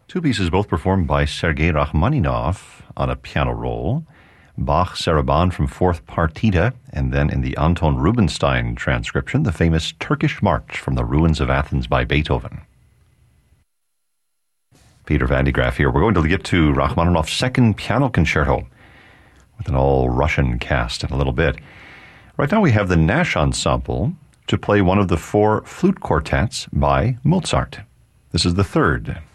Two pieces both performed by Sergei Rachmaninoff on a piano roll. Bach's Sarabande from Fourth Partita, and then in the Anton Rubinstein transcription, the famous Turkish March from the Ruins of Athens by Beethoven. Peter Van de Graaff here. We're going to get to Rachmaninoff's second piano concerto with an all-Russian cast in a little bit. Right now we have the Nash Ensemble to play one of the four flute quartets by Mozart. This is the third.